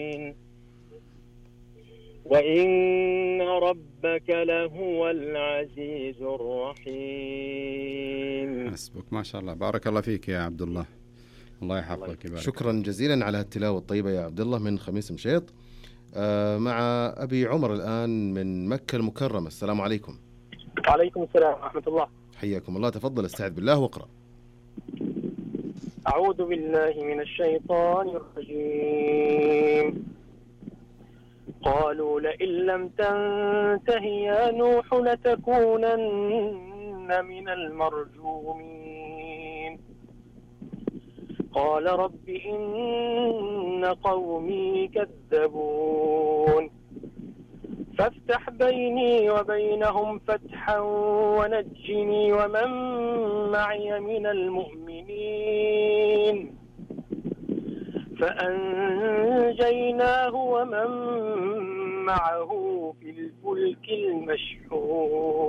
وإن ربك لهو العزيز الرحيم. حسبك، ما شاء الله، بارك الله فيك يا عبد الله، الله يحفظك يبارك. شكرا جزيلا على التلاوة الطيبة يا عبد الله من خميس مشيط. مع أبي عمر الآن من مكة المكرمة. السلام عليكم. وعليكم السلام ورحمة الله. حياكم الله، تفضل استعذ بالله واقرأ. أعوذ بالله من الشيطان الرجيم. قالوا لئن لم تنته يا نوح لتكونن من المرجومين. قال رب إن قومي كذبون فافتح بيني وبينهم فتحا ونجني ومن معي من المؤمنين. فأنجيناه ومن معه في الفلك المشحون